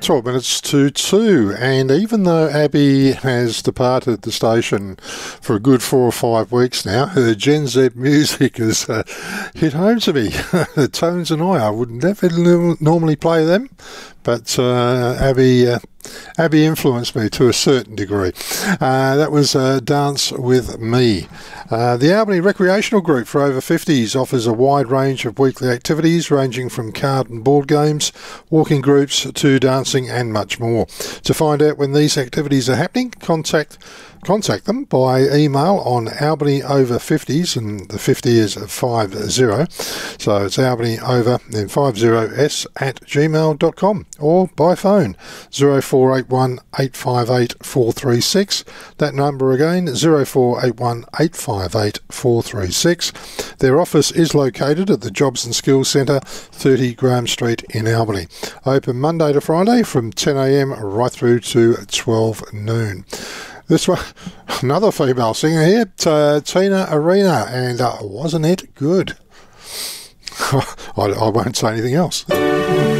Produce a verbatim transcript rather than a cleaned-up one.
twelve minutes to two, and even though Abby has departed the station for a good four or five weeks now, her Gen Z music has uh, hit home to me. The Tones and I, I would never normally play them, but uh, Abby uh, Abby influenced me to a certain degree. Uh, that was uh, Dance With Me. Uh, the Albany Recreational Group for over fifties offers a wide range of weekly activities ranging from card and board games, walking groups to dancing and much more. To find out when these activities are happening, contact Contact them by email on Albany Over fifties, and the fifty is five zero, so it's Albany Over then five zero s at gmail dot com, or by phone zero four eight one eight five eight four three six. That number again, zero four eight one eight five eight four three six. Their office is located at the Jobs and Skills Centre, thirty Graham Street in Albany. Open Monday to Friday from ten a m right through to twelve noon. This one, another female singer here, uh, Tina Arena, and uh, wasn't it good? I, I won't say anything else.